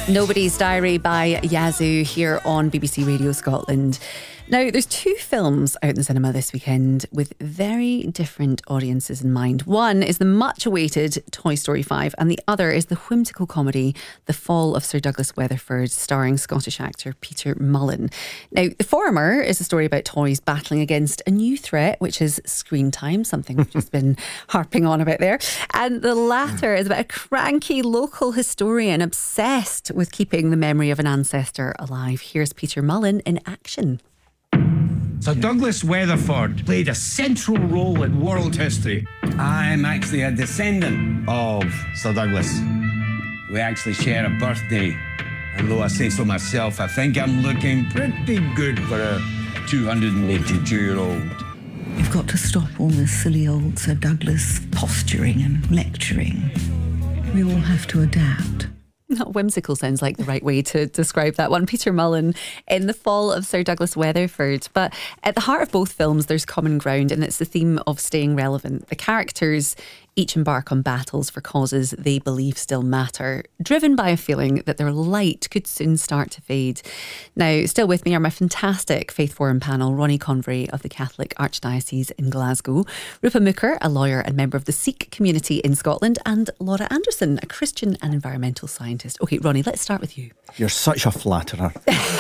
Nobody's Diary by Yazoo here on BBC Radio Scotland. Now, there's two films out in the cinema this weekend with very different audiences in mind. One is the much-awaited Toy Story 5 and the other is the whimsical comedy The Fall of Sir Douglas Weatherford, starring Scottish actor Peter Mullen. Now, the former is a story about toys battling against a new threat, which is screen time, something we've just been harping on about there. And the latter is about a cranky local historian obsessed with keeping the memory of an ancestor alive. Here's Peter Mullen in action. Sir Douglas Weatherford played a central role in world history. I'm actually a descendant of Sir Douglas. We actually share a birthday. And though I say so myself, I think I'm looking pretty good for a 282-year-old. You've got to stop all this silly old Sir Douglas posturing and lecturing. We all have to adapt. Not whimsical sounds like the right way to describe that one. Peter Mullen in The Fall of Sir Douglas Weatherford. But at the heart of both films, there's common ground, and it's the theme of staying relevant. The characters each embark on battles for causes they believe still matter, driven by a feeling that their light could soon start to fade. Now, still with me are my fantastic Faith Forum panel, Ronnie Convery of the Catholic Archdiocese in Glasgow, Rupa Mooker, a lawyer and member of the Sikh community in Scotland, and Laura Anderson, a Christian and environmental scientist. OK, Ronnie, let's start with you. You're such a flatterer.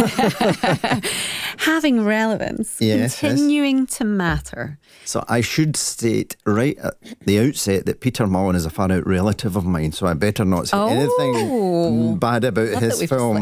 Having relevance, continuing to matter. So I should state right at the outset that Peter Mullen is a far-out relative of mine, so I better not say anything bad about his film.